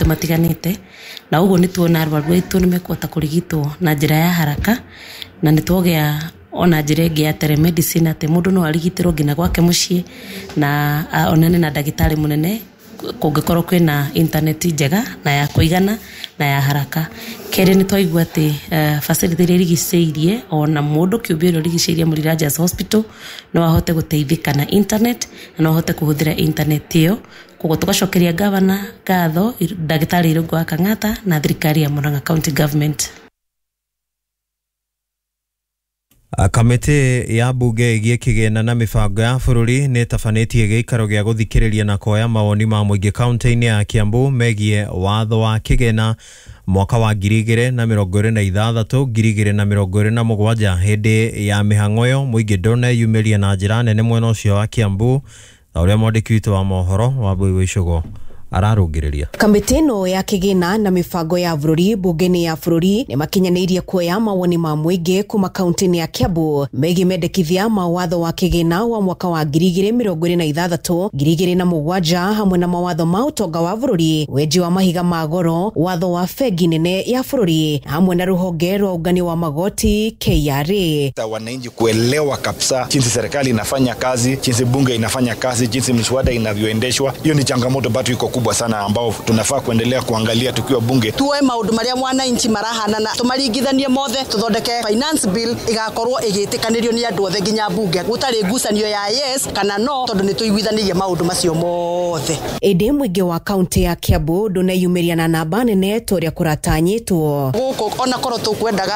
matiganite na uguo nituona arwaru aitu nimekuota kurigitwo na njira ya haraka na nitwogea ona njira ingi ya telemedicine ate mundu no arigitirwo ngina gwake mucii na onane na ndagitari munene kungikorwo kwina internet njega na ya kuigana na ya haraka. Kere ni twaigua ati facility iri rigiceirie ona mundu kiumbio rigiceirie Mulirajas Hospital no ahote guteithika na internet na no ahote kuhuthira internet iyo. Koguo tugacokeria governor ngatho ndagitari Irungu wa Kang'ata na thirikari ya Murang'a County Government. Kamiti ya bunge igie kigena na mibango ya bururi ni tafanetie giikaro gia guthikiriria na koya mawoni ma muingi kaunti-ini ya Kiambu megie watho wa kigena mwaka wa 2026 2027 hindi ya mihang'o yo muingi ndone yumiria na njira nene mwena ucio wa Kiambu na uria mwandiki witu wa mohoro wa Bui Icogo ararungiriria. Kamiti no ya kigina na mibango ya bururi bungeni ya bururi ni makinyanirie kuoya mawoni ma muingi kuma kaunti-ini ya Kiambu megie mendekithia mawatho wa kigina wa mwaka wa 2026 2027 hamwe na mawatho ma utonga wa bururi weji wa mahiga ma goro watho wa fegi nene ya bururi hamwe na ruhonge rwa ugani wa magoti KRA. Wananchi kuelewa kabisa jinsi serikali inafanya kazi, jinsi bunge inafanya kazi, jinsi miswada inavyoendeshwa. Hiyo ni changamoto bado iko kubwa sana ambao tunafaa kuendelea kuangalia tukiwa bunge. Tuwe maundu maria mwananchi marahana na tumarigithanie mothe tuthondeke finance bill igakorwo igitikanirio ni andu othe nginya bunge gutari ngucanio ya yes kana no tondu ni tuiguithanirie maundu macio mothe. Indi muingi wa kaunti ya Kiambu nduneyumiria na namba nene toria kuratanyitwo guku ona korwo tukwendaga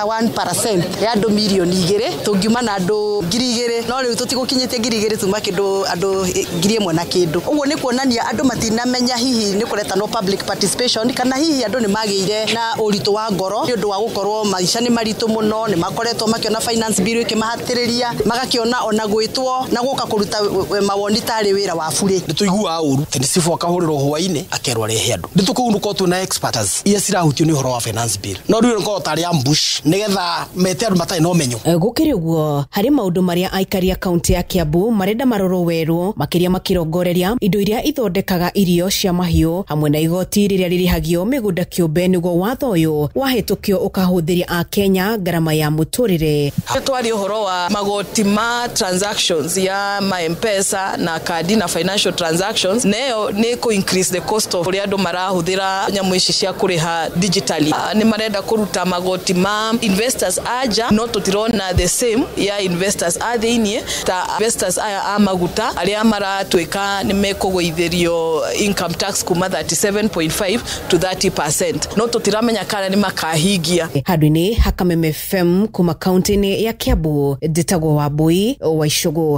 1% ya andu milioni 2 tungiuma na andu 2,000 no riu tutigukinyite 2,000 tuma kindu andu 1,000 na kindu. Uguo ni kuonania andu matinamenya hihi ni kureta no public participation kana hihi andu ni magire na uritu wa ngoro ni undu wa gukorwo maisha ni maritu muno ni makoretwo makiona finance bill ikimahatiriria magakiona ona gwitwo na guka kuruta mawoni tari wira wa bure. Nituigua uru tenisifu akahurirwo hwaini akerwa rehe andu nitukuunduko tu na experts iya cirahutio ni horo wa finance bill no riu ngo tari ambush nigetha mete andu matai no menyo gukiri guo hari maundu maria aikari ya kaunti ya Kiambu marenda maroro weru makiria makirongoreria indo iria ithondekaga irio cia mahiu hamwe na igoti riria ririhagio migunda kiumbe niguo watho uyu wahitukio ukahuthiria a Kenya garama ya muturire. Twari uhoro wa magoti ma transactions ya M-Pesa na kadi na financial transactions neyo ni ku increase the cost of andu marahuthira nyamu ici cia kuriha digitally. Ni marenda kuruta magoti ma investors aja no tutirona the same ya investors athini ta investors aya a maguta aria maratwika ni mekugwithirio income tax kuma 37.5 to 30%. No tutiramenya kana ni makahigia. Hadwini Hakameme FM kuma kaunti-ini ya Kiambu nditagwo wa Bui wa Icogo.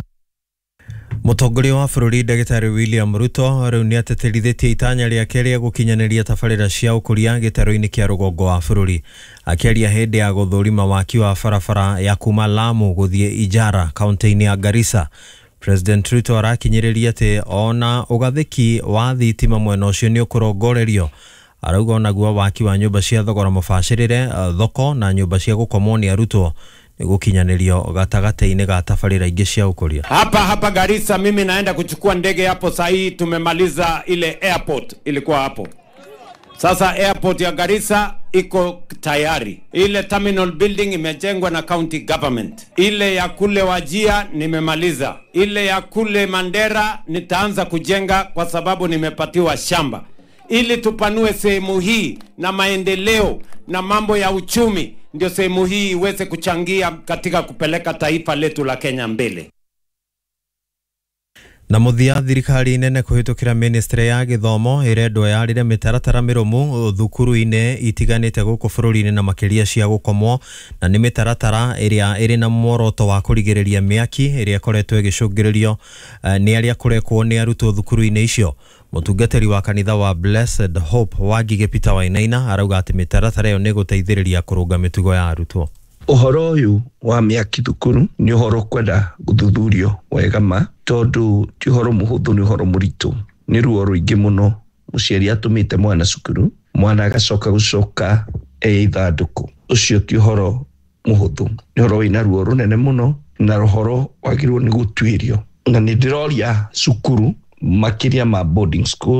Mutongoria wa bururi Ndagitari William Ruto riu ni ateterithitie itanya riake ria gukinyaniria tabarira cia ukuria gitaro-ini kia rugongo wa bururi akiaria hindi ya guthurima waki wa barabara ya kuma Lamu guthie Ijara kaunti-ini ya Garissa. President Ruto arakinyiriria ati ona ugathiki wa thitima mwena ucio ni ukurongorerio arauga onaguo waki wa nyumba cia thogora mubacirire thoko na nyumba cia gukomwo ni arutwo ni gukinyanirio gatagate-ini ga tabarira ingi cia ukuria. Hapa Garissa mimi naenda kuchukua ndege hapo saa hii tumemaliza ile airport ilikuwa hapo. Sasa airport ya Garissa iko tayari. Ile terminal building imejengwa na county government. Ile ya kule Wajia nimemaliza. Ile ya kule Mandera nitaanza kujenga kwa sababu nimepatiwa shamba. Ili tupanue sehemu hii na maendeleo na mambo ya uchumi ndio sehemu hii iweze kuchangia katika kupeleka taifa letu la Kenya mbele. Na muthia thirikari nene kuhitukira ministry ya githomo irendwa yarire mitaratara mirumu thukuru-ine itiganite guku bururi-ini na makiria cia gukomwo na ni mitaratara iria iri na mworoto wa kurigiriria miaki iria koretwo igicungiririo ni aria kurekwo ni arutwo thukuru-ine icio. Mutungatiri wa kanitha wa Blessed Hope Wangige Peter Wainaina arauga ati mitaratara iyo ni guteithiriria kurunga mitugo ya arutwo. Uhoro uyu wa miaki thukuru ni uhoro kwenda guthuthurio wega ma tondu ti uhoro muhuthu ni uhoro muritu ni ruo ruingi muno muciari atumite mwana cukuru mwana agacoka ithanduku ucio ti uhoro muhuthu ni uhoro wina ruo runene muno na ruhoro wagirwo ni gutwirio na ni ndiroria cukuru makiria ma boarding school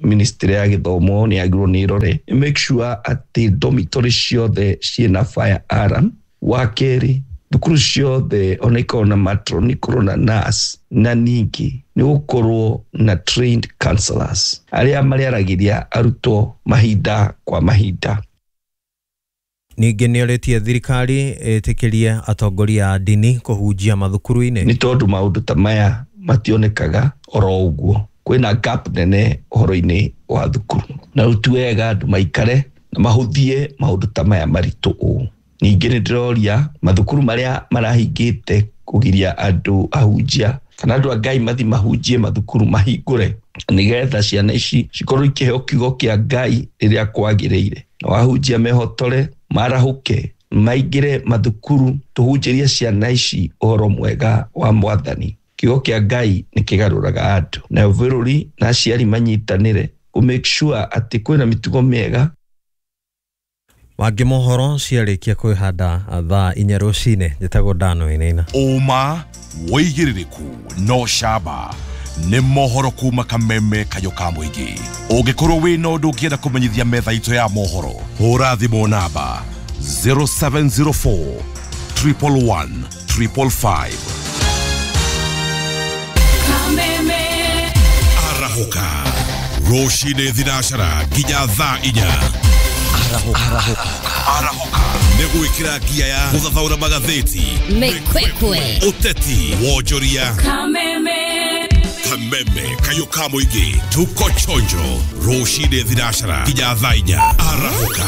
ministry ya githomo ni agirwo ni rore make sure ati dormitory ciothe ciina fire alarm. Wa keri thukuru ciothe onaikoo na matron ikorwo na nurse na ningĩ nĩ gũkorwo na trained counselors arĩa mariaragiria arutwo mahinda kwa mahinda. Ningĩ nĩ oretie thirikari ĩtĩkĩrie atongoria a ndini kũhunjia mathukuru-inĩ. Nĩ tondũ maũndũ ta maya mationekaga oro ũguo. Kwĩna gap nene ũhoro-inĩ wa thukuru. Na rĩu ti wega andũ maikare na mahũthie maũndũ ta maya maritũ ũũ. Ningĩ nĩ ndĩroria mathukuru marĩa marahingĩte kũgiria andũ ahunjia kana andũ a Ngai mathi mahunjie mathukuru mahingũre nĩgetha ciana ici cikorwo ikĩheo kiugo kĩa Ngai rĩrĩa kwagĩrĩire. Na wahunjia mehotore marahuke maingĩre mathukuru tuhunjĩrie ciana ici ũhoro mwega wa Mwathani. Kiugo kĩa Ngai nĩ kĩgarũraga andũ. Na bũrũri na aciari manyitanĩre ku make sure atĩ kwĩna mĩtugo mĩega. Wangĩ mohoro ciarĩkia kwĩhanda thaa 4 rũcinĩ njĩtagwo Dano Ĩnĩna. Ũma wĩigĩrĩrĩku no camba nĩ mohoro kuma Kameme Kayũ ka Mũingĩ. Ũngĩkorwo wĩna ũndũ ũngĩenda kũmenyithia metha itũ ya mohoro, hũra thimũ namba 0704 111 555. Kameme arahuka rũcinĩ thinacara nginya thaa 4. Arahuka negwikira ngia ya guthathaura magatheti mekwekwe uteti wonjoria. Kameme Kayũ ka Mũingĩ tuko chonjo rũcinĩ thinacara nginya thaa 4. Arahuka,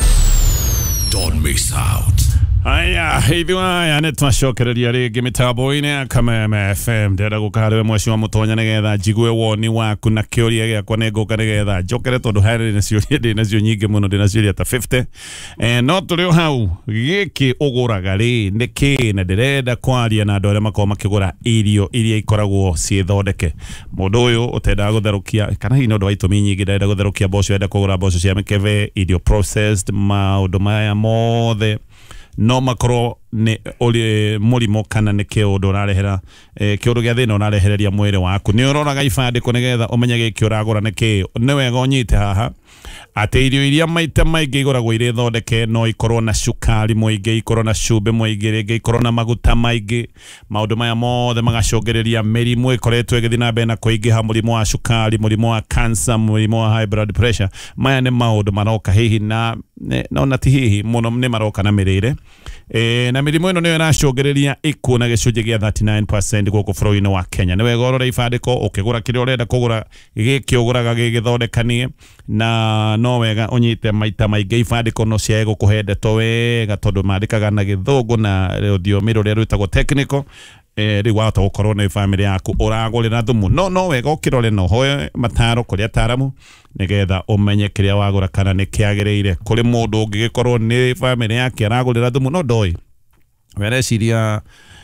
don't miss out. Aya, hivi waya nitwacokereria rĩngĩ mitambo-inĩ ya Kameme FM. Ndĩrenda gũkarĩwe mweci wa mũtonya nĩgetha njigue woni waku na kĩũria gĩakwa nĩngũka nĩgetha njokere tondũ harĩ na ciũria ndĩnacio nyingĩ mũno, ndĩna ciũria ta 50. No tũrĩ o hau, gĩkĩ ũgũraga rĩ nĩkĩ? Na ndĩrenda kwaria na andũ arĩa makoragwo makĩgũra irio iria ikoragwo ciĩthondeke. Mũndũ ũyũ ũtendaga gũtherũkia kana hihi nĩ ũndũ wa itũmi nyingĩ ndarenda gũtherũkia mboco, enda kũgũra mboco cia mĩkebe, irio processed, maũndũ maya mothe no makorwo nĩ mũrimũ kana nĩ kĩũndũ ũrarehera kĩũndũ gĩa thĩna ũrarehereria mwĩrĩ waku. Nĩ ũroraga ibandĩko nĩgetha ũmenye gĩkĩ ũragũra nĩkĩ. Nĩ wega ũnyite haha atĩ irio iria maita maingĩ igũragwo irĩ thondeke no ikorwo na cukari mũingĩ, ikorwo na cumbĩ mũingĩ, rĩngĩ ikorwo na maguta maingĩ. Maũndũ maya mothe magacũngĩrĩria mĩrimũ ĩkoretwo ĩgĩthiĩ na mbere na kũingĩha, mũrimũ wa cukari, mũrimũ wa cancer, mũrimũ wa high blood pressure. Maya nĩ maũndũ maroka hihi na ti hihi mũno nĩ maroka na mĩrĩre. Na mĩrimũ ĩno nĩyo ĩracũngĩrĩria ikuũ na gĩcunjĩ gĩa 39% gũkũ bũrũri-inĩ wa Kenya. Nĩ wega ũrore ibandĩko ũkĩgũra kĩrĩa ũrenda kũgũra, gĩkĩ ũgũraga gĩgĩthondekanie, na no wega ũnyite maita maingĩ ibandĩko no ciage gũkũhe ndeto wega tondũ mandĩkaga na gĩthũngũ na rũthiomi rũrĩa rwĩtagwo technical. Rĩu wahota gũkorwo na family yaku ũragũrĩra thumu, no wega ũkĩrore na ũhoe mataro kũrĩ ataaramu nĩgetha ũmenye kĩrĩa wagũra kana nĩ kĩagĩrĩire. Kũrĩ mũndũ ũngĩgĩkorwo nĩ family yake aragũrĩra thumu no ndoĩ, wereciria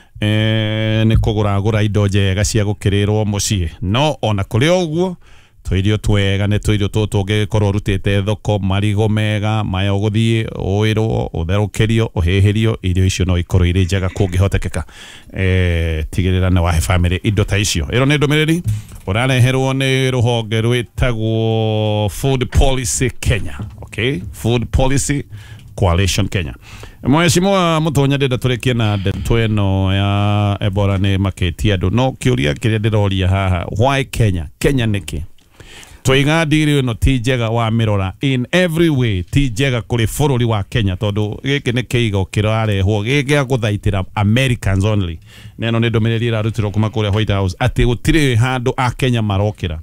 nĩ kũgũra indo njega cia gũkĩrĩrwo mũciĩ. No ona kũrĩ ũguo tũirio twega nĩ tũirio tũtũ ũngĩkorwo ũrutĩte thoko, marigũ mega maya ũgũthiĩ ũĩrwo ũtherũkĩrio ũhĩhĩrio, irio icio no ikorwo irĩ njega kũngĩhotekeka. Tigĩrĩra nĩ wahe family indo ta icio. Ĩno nĩ ndũmĩrĩri ũrareherwo nĩ rũhonge rwĩtagwo Food Policy Kenya. Okay, Food Policy Coalition Kenya. Mheshimiwa Mũtonya, ndĩrenda tũrĩkie na ndeto ĩno ya Ebola nĩ makĩtie andũ. No kĩũria kĩrĩa ndĩroria haha, why Kenya? Kenya nĩkĩ? Tũiga ndiri ĩno ti njega wa mĩrora in every way, ti njega kũrĩ bũrũri wa Kenya tondũ gĩkĩ nĩ kĩigo kĩrarehwo gĩgĩa gũthaitĩra Americans only. Neno nĩ ndũmĩrĩri ĩrarutirwo kuma kũrĩa White House atĩ gũtirĩ handũ a Kenya marokĩra.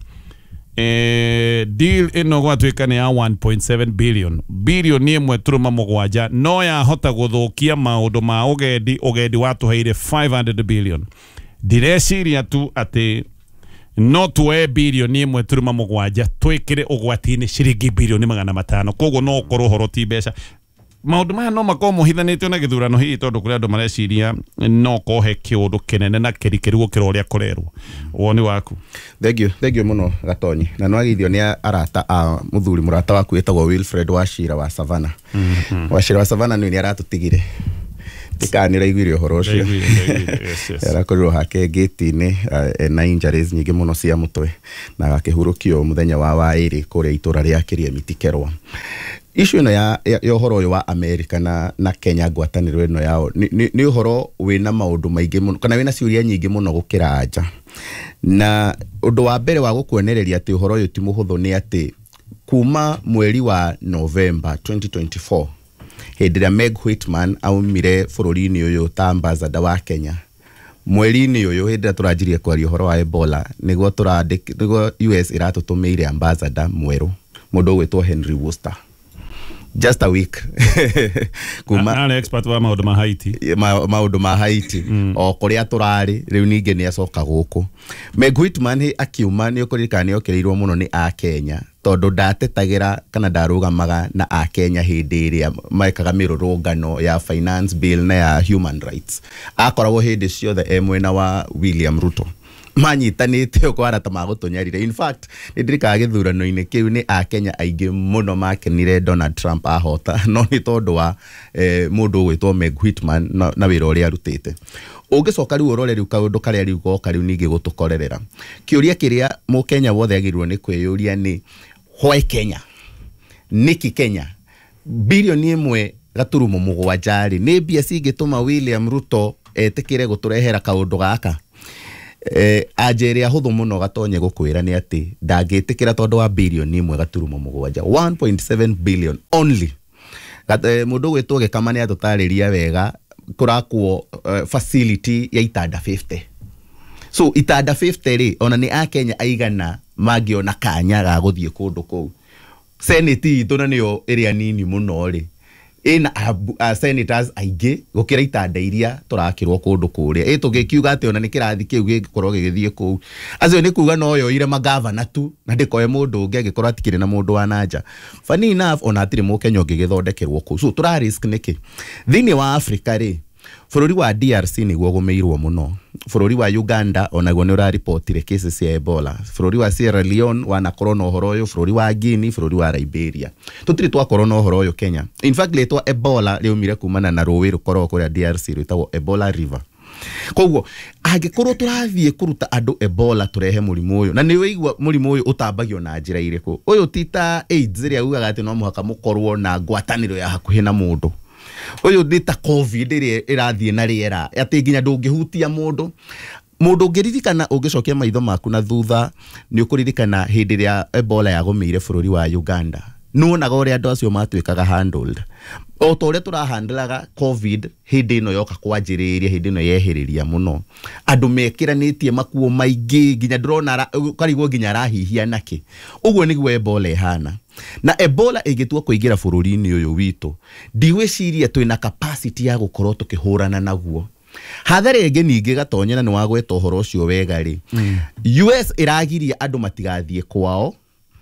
Deal ĩno gwatuĩka nĩ ya 1.7 billion ni 1.7 no yahota gũthũkia maũndũ ma ũgendi watũheire 500 billion. Ndĩreciria tu atĩ no tuoe birioni 1.7 twĩkĩre ũgwati-inĩ ciringi birioni 500. Koguo no ũkorwo ũhoro ti mbeca. Maũndũ maya no makorwo mohithanĩtio na gĩthurano hihi tondũ kũrĩ andũ mareciria no kohe kĩũndũ kĩnene na kĩrikĩru gũkĩra ũrĩa kũrerwo. Woni waku? Thengio mũno Gatonyi, na nĩwagithio nĩ arata a mũthuri mũrata waku wĩtagwo Wilfred Wachira wa Savannah. Wachira wa Savannah nĩ aratũtigire ikanira igwire horo ucio arakorirwo hake gate-ini na injuries nyingi muno cia mutwe na agakihurukio muthenya wa wairi kuria itura ria Kiriamiti Kerwa. Issue ino ya uhoro uyu wa America na Kenya ngwataniro ino yao ni uhoro wina maundu maingi muno kana wina ciuria nyingi muno gukira anja, na undu wa mbere wa gukwenereria ati uhoro uyu ti muhuthu ni ati kuma mweri wa November 2024 hindira Meg Whitman aumire bururi-ini uyu ta ambassador wa Kenya, mweri-ini uyu hindira turajirie kwaria uhoro wa Ebola niguo US iratutumeire ambassador mweru mundu wetwo Henry Wooster just a week kuma na expert wa maundu ma Haiti o kuria turari riu ninge ni acoka guku. Meg Whitman akiuma ni ukurikana ni okereirwo muno ni a Kenya tondu ndatetagira kana ndarugamaga na a Kenya hindi iria maikaga mirurungano ya finance bill na ya human rights. Akoragwo hindi ciothe mwena wa William Ruto manyitanite ukwara ta magutunyarire. In fact ndirika githurano-ini kiu ni a Kenya aingi muno makenire Donald Trump ahota, no ni tondu wa mundu gwitwo Meg Whitman na wira uria arutite. Ungicoka riu urore riu kaundu karia riu goka riu ningi gutukorerera kiuria kiria mu Kenya wothe agirwo ni kwiyuria ni why Kenya, niki Kenya bilioni 1.7 ni mbia cingituma William Ruto etikire guturehera kaundu gaka. Ajeria huthu muno gatonye gukwira ni ati ndagitikira tondu wa bilioni 1.7 1.7 billion only. Mundu gwitwo Gikama ni atutariria wega kurakwo facility ya itanda 50. So itanda 50 ri ona ni a Kenya aigana magiona kanya ga guthie kundu kou. Senate itu na niyo area nini muno ri ina senators aige gukira itanda iria turakirwo kundu kuria tugikiuga ati ona ni kirathi kiu gikorwo gigithie kou acio ni kuga no yo ire magavana tu na ndikoe mundu ungi agikorwo atikire na mundu wa nanja. Funny enough ona atire mu Kenya ngigithondekerwo kou. So tura risk niki thini wa Africa ri bururi wa DRC ni gwo gumeirwo muno, bururi wa Uganda onaguo ni ura reportire cases cia Ebola, bururi wa Sierra Leone wana corona uhoro uyu, bururi wa Guinea, bururi wa Liberia tutiri twa corona uhoro uyu Kenya. In fact letwa Ebola riumire kumana na ruwi rukorwo kuria DRC rwitagwo Ebola River. Koguo angikorwo turathie kuruta andu Ebola turehe murimu uyu na ni wigwa murimu uyu utambagio na njira iriku uyu tita AIDS ria ugaga ati no muhaka mukorwo na ngwataniro ya hakuhi na mundu uyu ndita COVID iri irathie na riera ati nginya ndungihutia mundu ngiririkana ungicokia maitho maku na thutha ni ukuririkana hindi ria Ebola yagomeire bururi wa Uganda nuonaga uria andu acio matwikaga handled o tore turahandlaga COVID hindi no yoka kwanjiriria hindi no yehiriria muno andu mekiranitie makuo maingi nginya ndrona karigwo nginya rahihia naki uguo niguo Ebola ihana. Na Ebola igitua kuingira bururi-ini uyu witu ndigwiciria twina capacity ya gukorwo tukihurana naguo. Hathara ingi ningi gatonyera ni wa gweta uhoro ucio wega ri US iragiria andu matigathie kwao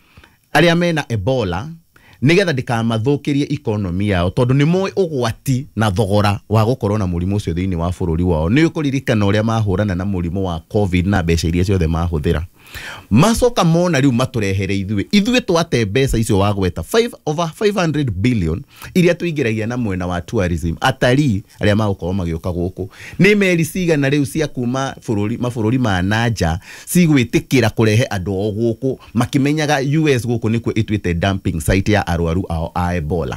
aria mena Ebola nigetha ndikamathukirie economy yao tondu ni moi ugwati na thogora wa gukorwo na murimu ucio thiini wa bururi wao. Ni ukuririkana uria mahurana na murimu wa COVID na mbeca iria ciothe mahuthira macoka mona riu maturehere ithuĩ twate mbeca icio wa gweta over 500 billion iria tuingiragia na mwena wa tourism atari aria magukorwo magioka guku ni meri cigana riu cia kuma mabũrũri ma nanja cigwitikira kurehe andu o guku makimenyaga US guku nikuo itwite dumping site ya arwaru ao a Ebola.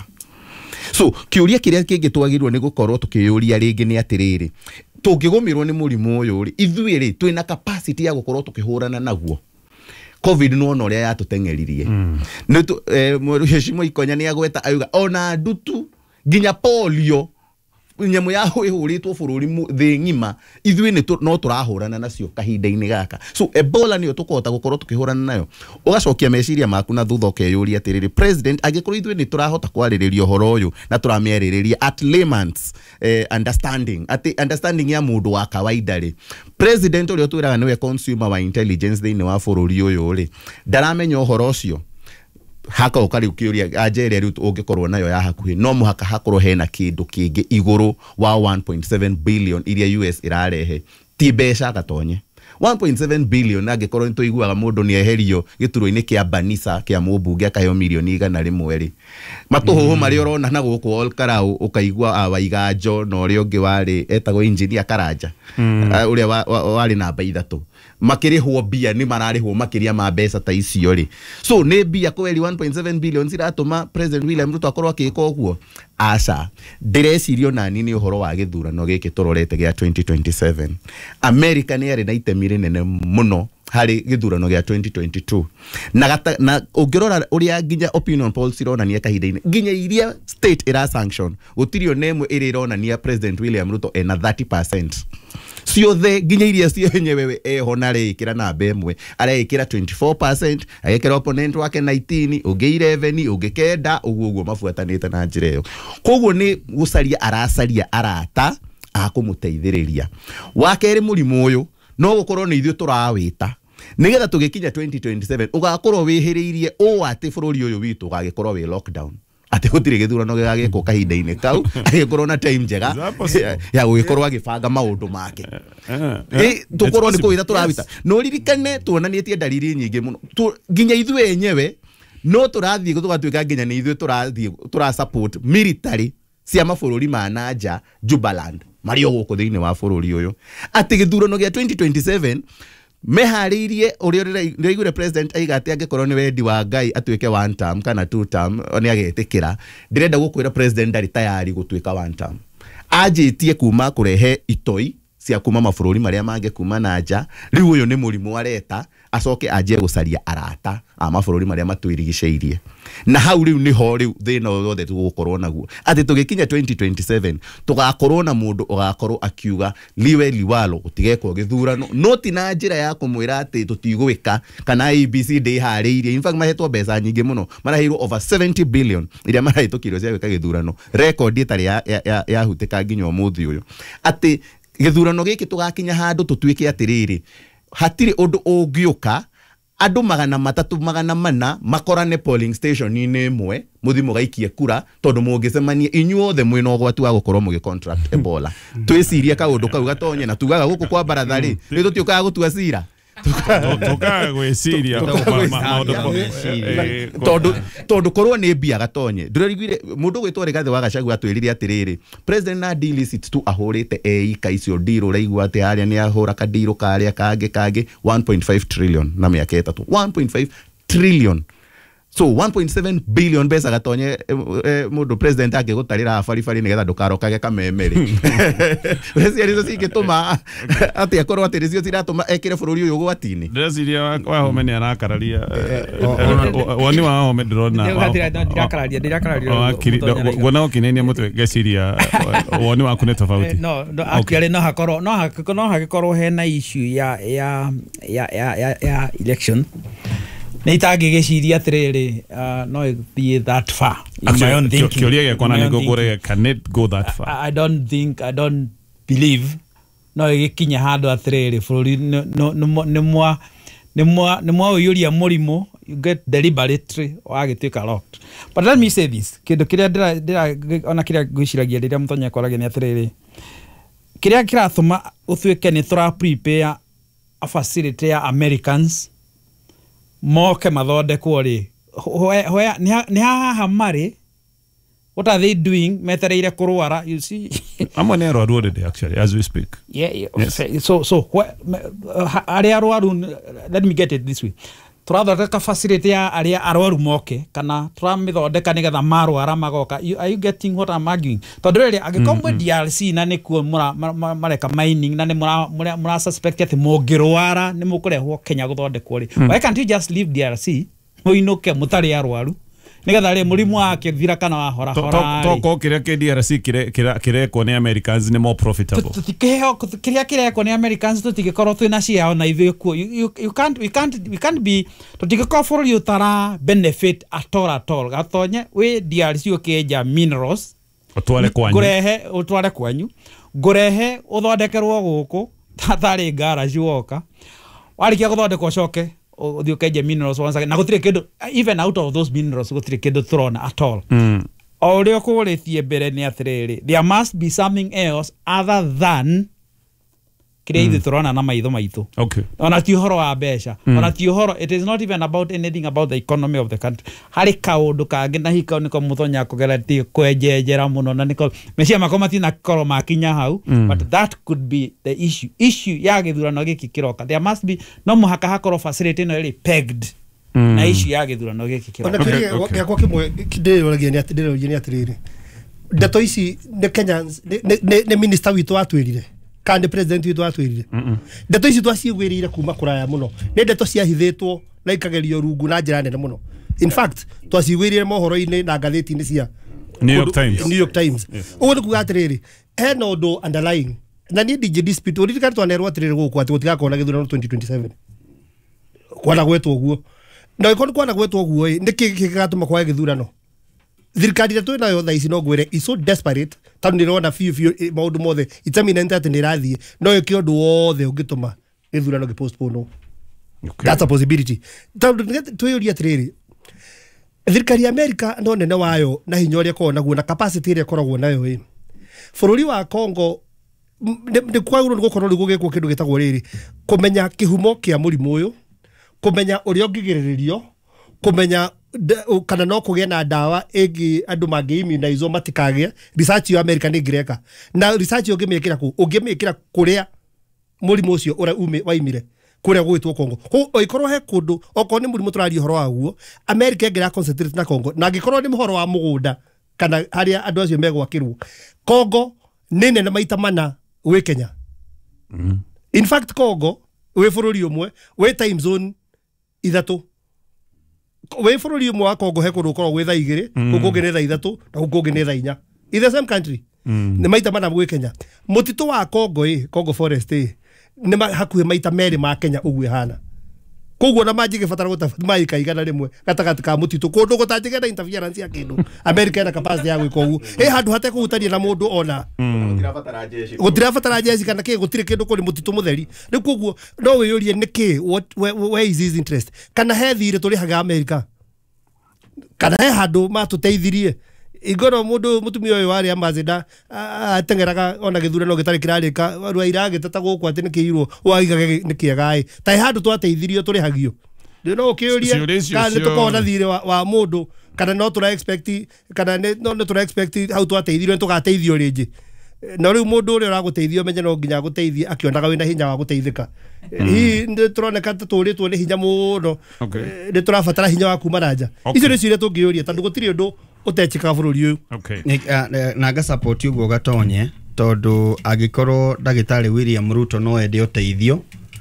So kiuria kiria kingi twagirwo ni gukorwo tukiyuria ringi ni atiriri tungigomirwo ni murimu uyu ri ithuĩ ri twina capacity ya gukorwo tukihurana naguo. COVID no no ria yatutengeririe nitu Heshima Ikonya ni agweta ayuga ona ndutu nginya polio nyamu yaho ihuritwo bururi thi ngima ithuĩ ni no turahurana nacio kahinda-ini gaka. So Ebola niyo tukota gukorwo tukihurana nayo ugacokia meciria maku na thutha ukeyuria atiriri president agikorwo ithuĩ ni turahota kwaririria uhoro uyu na turamieririria at layman's understanding ya mundu wa kawaida ri president uria twiraga niwe consumer wa intelligence thiini wa bururi uyu ri ndaramenya uhoro ucio haka ukari ukiuria ajeria riu ungikorwo nayo ya hakuhi no muhaka hakorwo hena kindu kingi iguru wa 1.7 billion iria US irarehe ti mbeca gatonye 1.7 billion angikorwo nituiguaga mundu ni eherio gituro-ini kia Banisa kia mubunge akaheo milioni 100 ri matuhuhu mari urona na guku Olkarau ukaigua Waiganjo na uria ungi wari etagwo engineer Karanja uria wari namba 3 makirihwo bia ni mararihwo makiria ma mbeca ta icio ri so ni bia kweli 1.7 billion ziratuma President William Ruto akorwo akika uguo aca ndirecirio nani ni uhoro wa githurano giki turorete gia 2027 America ni yari na itemi rinene muno hari githurano gia 2022 na ungirora uria nginya opinion polls ironania kahinda-ini nginya iria state ira sanction gutirio nemwe irironania President William Ruto ena 30% ciothe nginya iria cio yenyewe eho na rekira namba emwe arekira 24% agekira opponent wake 19 ungi 11 ungi 9 uguo mafuatanite na njira iyo koguo ni gucaria aracaria arata akumuteithiriria wakeri murimu uyu no gukorwo ni ithuĩ turawita nigetha tugikinya 2027 ugakorwo wihiriirie o ati bururi uyu witu gagikorwo wi lockdown ati gutire githurano gagiko kahinda-ini kau agikorwo na time njega ya gugikorwo agibanga maundu make tukorwo ni kuwira turawita no ririkane tuonanietie dalili nyingi muno nginya ithuĩ enyewe no turathie tugatuika nginya ni ithuĩ turathie support military cia mabũrũri ma nanja Jubaland mario guku thiini wa bũrũri uyu ati githurano gia 2027 meharirie uria ndiraigure president aiga ati angikorwo ni wendi wa Ngai atuike 1 term kana 2 term oni agetikira ndirenda gukwira president ndari tayari gutuika 1 term ajitie kuma kurehe itoi cia kuma mabũrũri maria mange kuma nanja riu uyu ni murimu areta acoke ajie gucaria arata a mabũrũri maria matwirigiceirie na hau riu niho riu thina wothe tugukorwo naguo ati tugikinya 2027 tugakorwo na mundu ugakorwo akiuga liwe liwalo utigekwo githurano no ti na njira ya kumwira ati tutigwika kana ABC ndihariirie in fact mahetwo mbeca nyingi muno marahirwo over 70 billion iria marahitũkirwo cia gwika githurano record itari ya hutika nginya umuthi uyu ati githurano giki tugakinya handu tutuike atiriri hatiri undu ungiuka andu 300 makorane polling station ine imwe muthimo gaikie kura tondu mungicemania inyuothe mwina ugwati wa gukorwo mugi contract Ebola twicirie kaundu kau gatonye na tugaga guku kwa barathari ni tutiukaga gutua cira tukaga gwiciria tondu korwo ni mbia gatonye ndirigire mundu gwitwo Rigathi wa Gachagua atwirire atiriri president na deal list tu ahurite eika icio ndiro raigua ati aria ni ahura kadiro karia kage 1.5 trillion na miaka 3 1.5 trillion so 1.7 billion pesa gatonye mundu president ake gutarira farifari nigetha ndukarokage kamemeri wesi arizo cingituma ati akorwo ati ricio ciratuma ekire bururi uyu gwatini ndeciria wa home ni arakararia woni wa home ndirona ndirakararia wona ukinenia mutwe geciria woni waku ni tofauti no actually no hakorwo hena issue ya election Neitagi geciria atiriri no be that far in my own thinking. Kioria gekona ni gogore can it go that far? I don't believe no gikinya handu atiriri bururi nimwa uyuria murimo you get deliberately wagituika locked. But let me say this kindu kiria ndira ona kiria gwiciragia riria mutonya kwaragia ni atiriri kiria kirathuma uthuike ni tura prepare a facility ya Americans moke mathondekwo ri ni haha mari what are they doing metereire kurwara you see amwe ni arwaru already actually as we speak yes. so aria arwaru let me get it this way turathondeka facility ya aria arwaru moke kana turamithondeka nigetha marwara magoka are you getting what I'm arguing tondu riri agikomwe DRC na nikuo mareka mining na ni mura suspect ati mungirwara ni mukurehwo Kenya guthondekwo ri why can't you just leave DRC muinuke mutari arwaru nigetha ri murimu wake thira kana wa hora toko kiria ke DRC kirekwo ni Americans ni more profitable kiria kirekwo ni Americans tutigikorwo twina ciao na ithuĩ kuo we can't be tutigikorwo bururi utara benefit at all gatonye we DRC ukienja minerals utware kwanyu ngurehe uthondekerwo guku tatari garage woka warikia guthondekwo coke uthiukeje minerals once again na gutire kindu even out of those minerals gutire kindu thrown at all audio kuritie mbere ni atiriri there must be something else other than kiria ithu turona na maitho maitu ona ti horo wa besha ona ti horo it is not even about anything about the economy of the country hari kaundu kangi na hikau niko muthonya kugera ti kwenjejera muno na niko mecia makoma ti na koro makinya hau but that could be the issue ya githurano giki kiroka there must be no muhaka hakoro facility no iri pegged na issue ya githurano giki kiroka ona kiria kwa kimwe kidero ni atiriri ndeto ici ne Kenyans ne minister witu atwirire kandi president witu atwirire ndeto ici twacigwirire kuma kuraya muno ne ndeto ciahithitwo na ikagerio rungu na njira nene muno in fact twacigwirire mohoro-ini na ngatheti-ini cia New York Times ugu kuga atiriri ena undu underlying na ni DJ dispute uri tikari twanerwo atiriri guku ati gutigakona githurano 2027 kwana gwetwo guo na ikoni kwana gwetwo guo ni kigatuma kwa githurano thirikari tu nayo tha ici no ngwire is so desperate tandu ndirona fiu maundu mothe itaminent ati nirathie no ikio ndu wothe ungituma githurano gipostpone that's a possibility tandu tuyuria atiriri thirikari ya America no nene wayo na hinya uria koragwo naguo na capacity iria koragwo nayo bururi wa Congo ni kwaguru gukorwo ri gugikwo kindu gitagwo riri kumenya kihumo kia murimu uyu kumenya uria ungigiririo kumenya kana no kugia na dawa egi andu mangi-immunize matikage research ya America ni ngireka na research ungimikira kuria murimu ucio ura waimire kuria gwitwo Congo ko ikorwo he kundu oko ni murimu turari horo waguo America ngira concentrate na Congo na gikorwo ni muhoro wa mugunda kana haria andu acio megwakirwo Congo nene na maita mana we Kenya in fact Congo we bururi umwe we time zone ithatu we bururi umwe wa Congo he kundu korwo gwe tha igiri guku ngi tha ithatu na guku ngi tha inya in the same country ni maita mana we Kenya mutitu wa Congo Congo forest ni hakuhe maita meri ma Kenya ugu hana koguo na majige fatara gutafata mai kaigana rimwe gatagati ka mutitu kundu gutanjige na interference ya kindu America ina capacity ya gwika ugu handu hate kuhutania na mundu ona gutirafatara jeshi kana ki gutire kindu kuri mutitu mutheri ni koguo no wiyurie niki where is his interest kana he thire turi haga America kana he handu matuteithirie igoro mundu mutumia uyu wari ambassador atengeraga ona githurano gitari kirarika rwa irage tata guku ati nikirwo waigage nikiagai tai handu twateithirio turi hagio no ukiuria kana tukona thire wa mundu kana no tura expect kana no tura expect how twateithirio tugateithio ringi na riu mundu uri uraguteithio menye no nginya guteithia akionaga wina hinya wa guteithika hi ndi turoneka tuturitwo ni hinya muno ndi turafatara hinya wa kuma nanja icio ni ciire tungiuria tandu gutiri undu utechika bururi uyu na nga support ugo gatonye tondu agikorwo ndagitari William Ruto no ende uteithio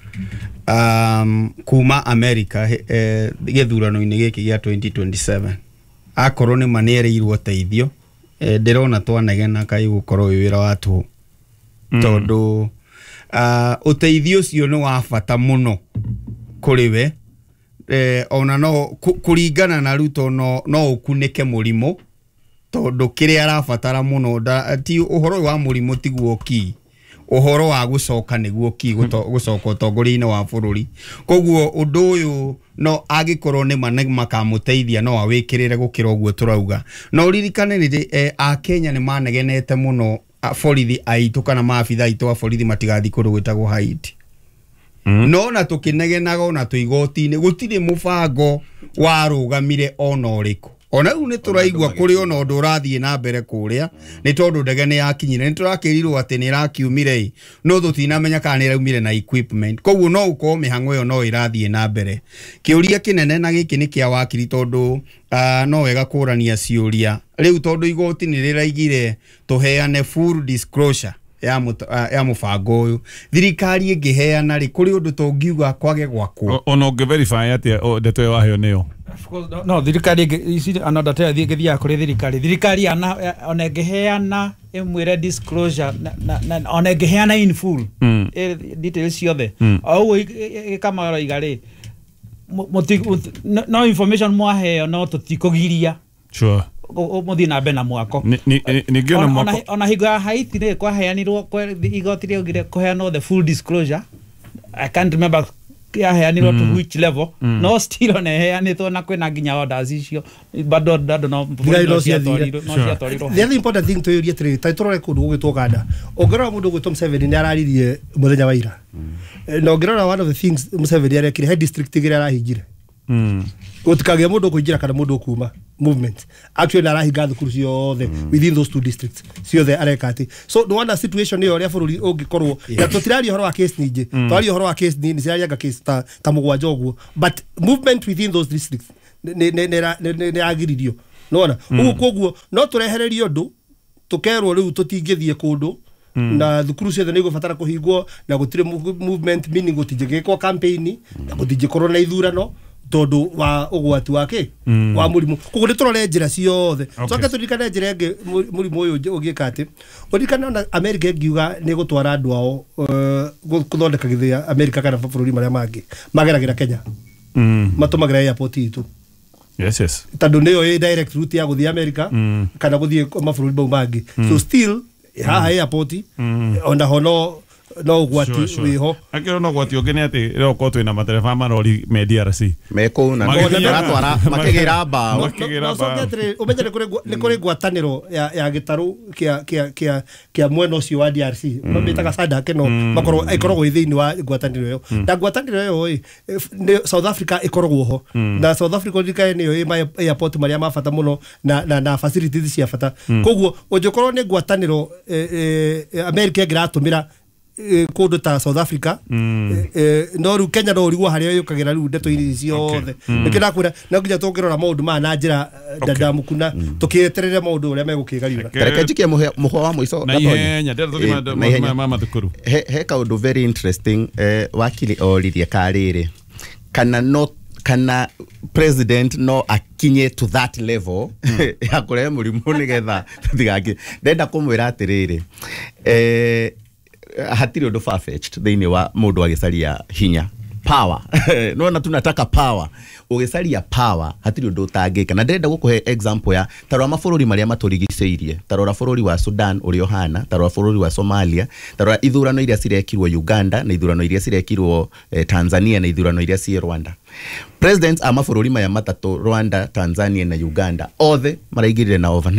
kuma America githurano-ini giki gia 2027 akorwo ni manereirwo uteithio ndirona twanegena kai gukorwo wira watu tondu uteithio ucio ni wa bata muno kuri we ona no kuringana na Ruto no ukunike murimu tondu kiria arabatara muno ti uhoro wa murimu tiguo ki uhoro wa gucoka niguo ki gucoka utongoria-ini wa bururi koguo undu uyu no agikorwo ni makamuteithia no awikirire gukira uguo turauga no ririkane riri a Kenya ni manegenete muno borithi aitu kana maabitha aitu a borithi matigathi kundu gwitagwo Haiti no na tukinegenaga na tuigoti-ini gutire mubango warugamire ona uriku ona u ni turaigwa kuri ona undu urathie na mbere kuria ni tondu ndege ni yakinyire ni turakirirwo ati ni rakiumire no tutinamenya kana ni raumire na equipment koguo no uko mihango yo no irathie na mbere kiuria kinene na giki ni kia wakiri tondu no wega kurania ciuria riu tondu igoti ni riraigire tuheane full disclosure ya mubango uyu thirikari ingiheana ri kuri undu tungiuga kwage gwaku ono nge verify ati ndeto waheo niyo of course no thirikari isi another thigithia kuri thirikari ona ngiheana imwire disclosure na ona ngiheana in full details ciothe au ikamara igari no information mwaheo no tutikugiria sure muthi na bena mwako ningiona mwako ona higo ya Haiti ni kwa heanirwo kwa igoti ri ugire kuheana the full disclosure I can't remember yaheanirwo to which level no still oneheanĩtwo na kwĩna nginya orders icio bado no the other important thing twĩyũrie atĩrĩrĩ ta tũrore kũndũ gũgĩtwo Uganda ũngĩrora mũndũ ũgwĩtwo Museveni nĩ araririe mũthenya wa ira na ũngĩrora one of the things Museveni arekire he district ĩrĩa arahingire gũtikagĩa mũndũ kũingĩra kana mũndũ kuma movement actually arahinga thukuru ciothe within those two districts ciothe areka ati so no one situation ĩyo ũrĩa bũrũri ũngĩkorwo na tũtirari ũhoro wa case nyingĩ twari ũhoro wa case nini cirarianga case ta mũgwanja ũguo but movement within those districts nĩ agiririo nona ũguo koguo no tũrehererio ũndũ tũkerwo rĩu tũtingĩthiĩ kũndũ na thukuru ciothe nĩ igũbatara kũhingwo na gũtirĩ movement meaning gũtingĩgĩkwo campaign na gũtingĩkorwo na ithurano tondu wa ugwati wake wa murimu kuko ni turore njira ciothe coke turikane njira ĩngĩ murimu uyu ũgĩka ati ũrikana na America ĩngiuga nĩ gũtwara andũ ao gũthondeka gĩthĩa America kana bũrũri marĩa mangĩ mageragĩra Kenya matũmagĩra airport itu yes tondu nĩyo direct route ya gũthiĩ America kana gũthiĩ mabũrũri mau mangĩ so still haha airport ona hono no gwati wiho akero no gwati ogene ati reo ko twina matereba marori me DRC meko na twara makigira mbao no sogetre umenye ni kuri gwataniro ya gitaru kia mwena ucio wa DRC no bitaga SADC no makoro ikoragwo thiini wa gwataniro yo na gwataniro yo South Africa ikoragwo ho na South Africa ndikae niyo airport maria mafata muno na facilities cia fata koguo ungikorwo ni gwataniro America ngiratũmira kũndũ ta South Africa no rĩu Kenya no rĩguo harĩa yũkagĩra rĩu ndeto iria ciothe nĩkĩrakwĩra no nginya tũngĩrora maũndũ maya na njĩra ndandamũkuna tũkĩeterere maũndũ ũrĩa megũkĩgariũra reke njikie mũhwa wa mũico na ihenya ndĩra mama thukuru he kaũndũ very interesting wakili oririe karĩrĩ kana president no akinye to that level ya kũrehe mũrimũ nĩgetha tũtigaki ndenda kũmwĩra atĩrĩrĩ hatiri ũndũ far-fetched thĩinĩ wa mũndũ agĩcaria hinya power no na tunataka power ũgĩcaria power hatiri ũndũ ũtangĩka na ndĩrenda gũkũhe example ya tarora mabũrũri marĩa matũrigicĩirie tarora bũrũri wa Sudan ũrĩa ũhana tarora bũrũri wa Somalia tarora ithurano iria cirekirwo Uganda na ithurano iria cirekirwo Tanzania na ithurano iria ci Rwanda presidents a mabũrũri maya matatũ Rwanda Tanzania na Uganda othe maraigirire na over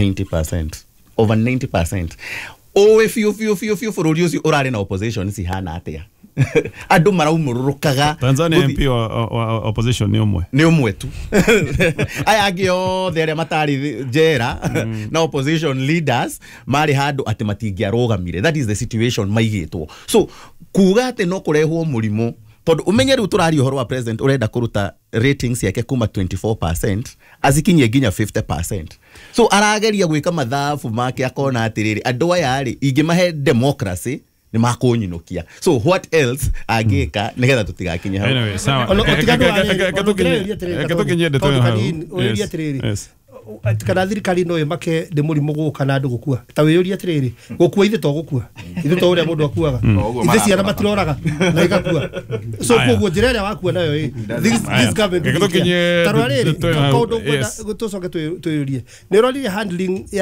90% owe fiu bũrũri ũcio ũrarĩ na opposition cihana atĩa andũ maraumũrũrũkaga Tanzania MP opposition nĩ ũmwe tu aya angĩ othe arĩa matarĩ njera na opposition leaders marĩ handũ atĩ matingĩarũgamire that is the situation maigĩtwo so kuga atĩ no kũrehwo mũrimũ tondu umenye rĩu tũrari ũhoro wa president ũrenda kũruta ratings yake kuma 24% azikinyie nginya 50% so arageria gwĩka mathabu make akona atĩrĩrĩ andũ aya rĩ ingĩmahe democracy ni makũnyinũkia so what else agĩka nĩgetha tũtigakinye hau anyway sawa katukinye ndeto hau kana thirikari no yemake ndĩ mũrimũ gũka na andũ gũkua ta wĩyũria atĩrĩrĩ gũkua ithe to gũkua ithe to ũrĩa mũndũ akuaga ithe ciana matiroraga na igakua so koguo njĩra ĩrĩa wakua nayo this government tarora rĩrĩ kaũndũ tũcoke twĩyũrie nĩ ũrorire handling